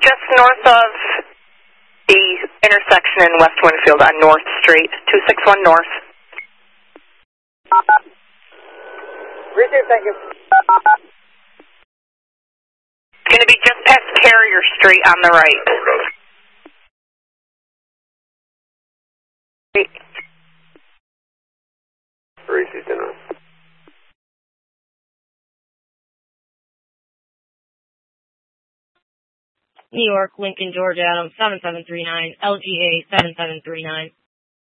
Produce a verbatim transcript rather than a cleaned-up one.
just north of the intersection in West Winfield on North Street, two six one North. Received, thank you. It's going to be just past Carrier Street on the right. Received, enough. New York, Lincoln, Georgia, Adam, seven seven three nine, L G A seven seven three nine.